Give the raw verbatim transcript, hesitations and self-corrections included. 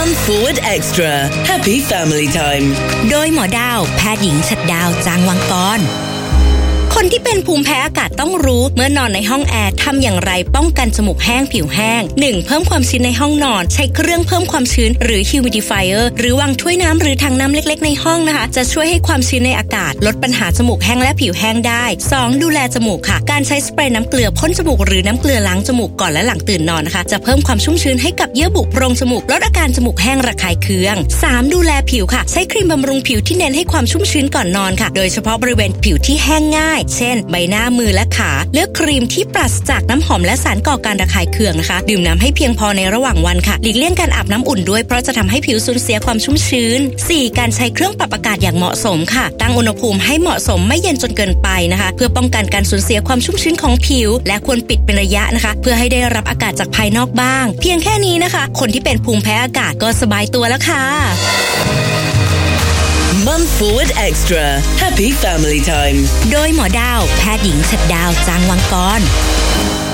Mum Forward Extra Happy Family Time โดยหมอดาวแพทย์หญิงฉัตรดาวจางวังกรคนที่เป็นภูมิแพ้อากาศต้องรู้เมื่อนอนในห้องแอร์ทำอย่างไรป้องกันจมูกแห้งผิวแห้ง หนึ่ง เพิ่มความชื้นในห้องนอนใช้เครื่องเพิ่มความชื้นหรือ humidifier หรือวางถ้วยน้ำหรือถังน้ำเล็กๆในห้องนะคะจะช่วยให้ความชื้นในอากาศลดปัญหาจมูกแห้งและผิวแห้งได้ สอง ดูแลจมูกค่ะการใช้สเปรย์น้ำเกลือพ่นจมูกหรือน้ำเกลือล้างจมูกก่อนและหลังตื่นนอนนะคะจะเพิ่มความชุ่มชื้นให้กับเยื่อบุโพรงจมูกลดอาการจมูกแห้งระคายเคือง สาม ดูแลผิวค่ะใช้ครีมบำรุงผิวที่เน้นให้ความชุ่มชื้นก่อนนอนค่ะโดยเฉพาะบริเวณผิวที่แห้งง่ายเช่นใบหน้ามือและขาเลือกครีมที่ปราศจากน้ำหอมและสารก่อการระคายเคืองนะคะดื่มน้ำให้เพียงพอในระหว่างวันค่ะหลีกเลี่ยงการอาบน้ำอุ่นด้วยเพราะจะทำให้ผิวสูญเสียความชุ่มชื้น สี่ การใช้เครื่องปรับอากาศอย่างเหมาะสมค่ะตั้งอุณหภูมิให้เหมาะสมไม่เย็นจนเกินไปนะคะเพื่อป้องกันการสูญเสียความชุ่มชื้นของผิวและควรปิดเป็นระยะนะคะเพื่อให้ได้รับอากาศจากภายนอกบ้างเพียงแค่นี้นะคะคนที่เป็นภูมิแพ้อากาศก็สบายตัวแล้วค่ะ Mum Forward Extra Happy Family Time โดยหมอดาวแพทย์หญิงฉัตรดาวจางวังกร